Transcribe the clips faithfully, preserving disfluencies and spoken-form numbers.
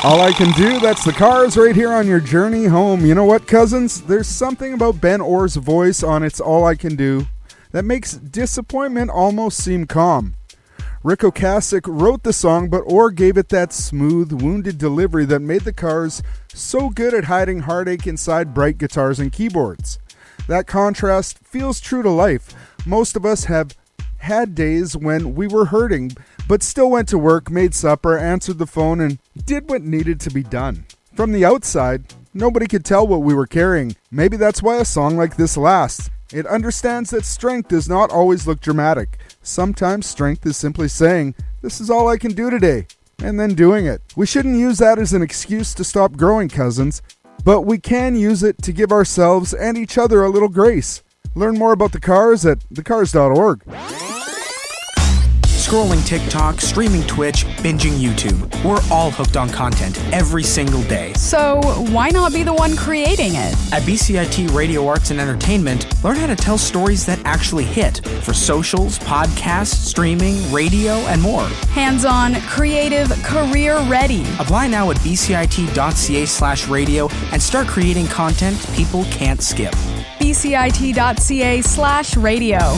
All I Can Do, that's the Cars right here on your journey home. You know what, cousins? There's something about Ben Orr's voice on It's All I Can Do that makes disappointment almost seem calm. Rick Ocasek wrote the song, but Orr gave it that smooth, wounded delivery that made the Cars so good at hiding heartache inside bright guitars and keyboards. That contrast feels true to life. Most of us have had days when we were hurting, but still went to work, made supper, answered the phone, and did what needed to be done. From the outside, nobody could tell what we were carrying. Maybe that's why a song like this lasts. It understands that strength does not always look dramatic. Sometimes strength is simply saying, this is all I can do today, and then doing it. We shouldn't use that as an excuse to stop growing, cousins, but we can use it to give ourselves and each other a little grace. Learn more about the Cars at the cars dot org. Scrolling TikTok, streaming Twitch, binging YouTube. We're all hooked on content every single day. So why not be the one creating it? At B C I T Radio Arts and Entertainment, learn how to tell stories that actually hit for socials, podcasts, streaming, radio, and more. Hands-on, creative, career-ready. Apply now at b c i t dot c a slash radio and start creating content people can't skip. b c i t dot c a slash radio.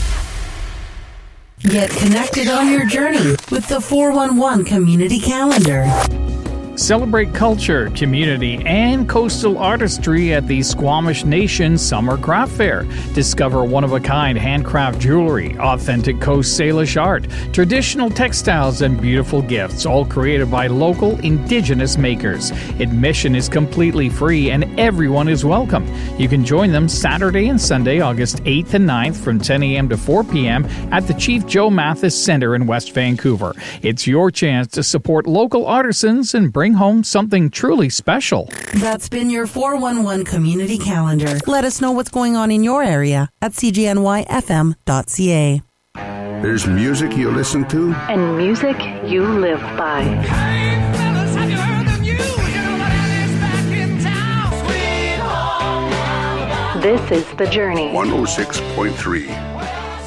Get connected on your journey with the four one one Community Calendar. Celebrate culture, community, and coastal artistry at the Squamish Nation Summer Craft Fair. Discover one-of-a-kind handcraft jewelry, authentic Coast Salish art, traditional textiles, and beautiful gifts, all created by local Indigenous makers. Admission is completely free and everyone is welcome. You can join them Saturday and Sunday, August eighth and ninth from ten a.m. to four p.m. at the Chief Joe Mathis Center in West Vancouver. It's your chance to support local artisans and bring home something truly special. That's been your four one one Community Calendar. Let us know what's going on in your area at c g n y f m dot c a. There's music you listen to, and music you live by. Hey, fellas, have you heard the news? You know what it is back in town. Sweet home Alabama. This is The Journey. one oh six point three.